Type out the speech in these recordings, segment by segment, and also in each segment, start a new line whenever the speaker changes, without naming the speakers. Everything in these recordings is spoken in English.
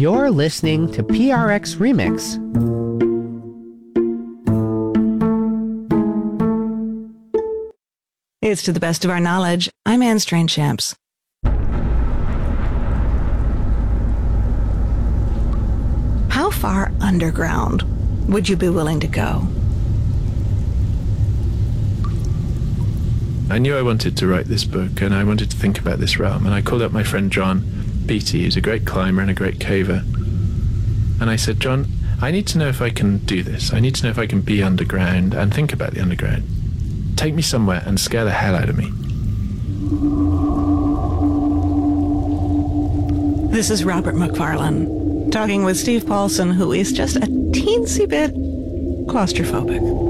You're listening to PRX Remix.
It's To the Best of Our Knowledge. I'm Anne Strainchamps. How far underground would you be willing to go?
I knew I wanted to write this book, and I wanted to think about this realm, and I called up my friend John Beatty, who's a great climber and a great caver. And I said, John, I need to know if I can do this. I need to know if I can be underground and think about the underground. Take me somewhere and scare the hell out of me.
This is Robert Macfarlane, talking with Steve Paulson, who is just a teensy bit claustrophobic.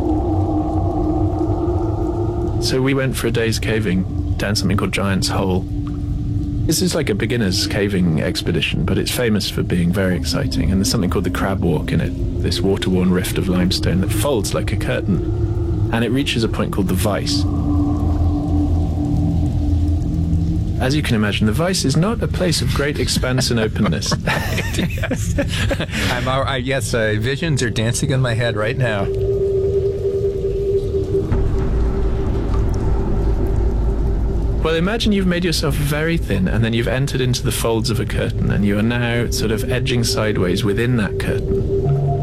So we went for a day's caving down something called Giant's Hole. This is like a beginner's caving expedition, but it's famous for being very exciting. And there's something called the Crab Walk in it, this water-worn rift of limestone that folds like a curtain. And it reaches a point called the Vice. As you can imagine, the Vice is not a place of great expanse and openness.
Yes. Yes, visions are dancing in my head right now.
Well, imagine you've made yourself very thin, and then you've entered into the folds of a curtain, and you are now sort of edging sideways within that curtain.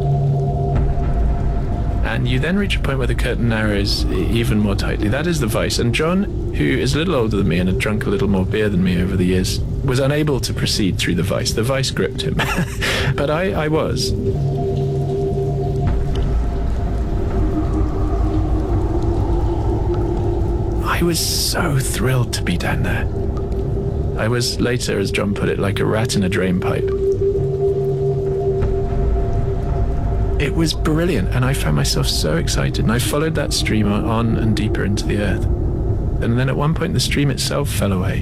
And you then reach a point where the curtain narrows even more tightly. That is the Vice. And John, who is a little older than me and had drunk a little more beer than me over the years, was unable to proceed through the Vice. The Vice gripped him. But I was. I was so thrilled to be down there. I was later, as John put it, like a rat in a drain pipe. It was brilliant, and I found myself so excited, and I followed that stream on and deeper into the earth. And then at one point the stream itself fell away.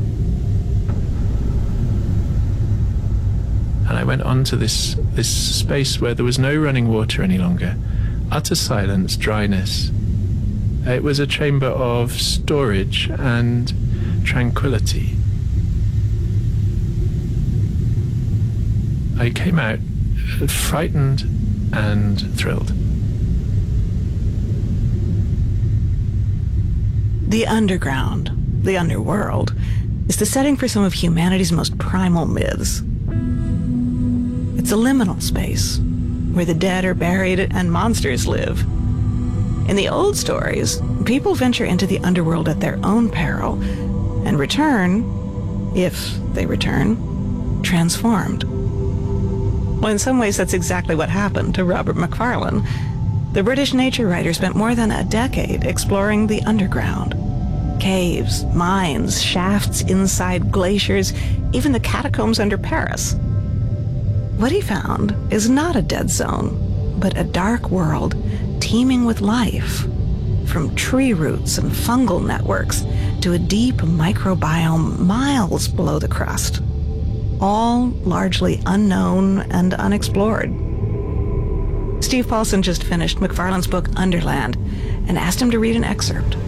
And I went on to this space where there was no running water any longer. Utter silence, dryness. It was a chamber of storage and tranquility. I came out frightened and thrilled.
The underground, the underworld, is the setting for some of humanity's most primal myths. It's a liminal space where the dead are buried and monsters live. In the old stories, people venture into the underworld at their own peril and return, if they return, transformed. Well, in some ways, that's exactly what happened to Robert Macfarlane. The British nature writer spent more than a decade exploring the underground. Caves, mines, shafts inside glaciers, even the catacombs under Paris. What he found is not a dead zone, but a dark world teeming with life, from tree roots and fungal networks to a deep microbiome miles below the crust, all largely unknown and unexplored. Steve Paulson just finished Macfarlane's book Underland and asked him to read an excerpt.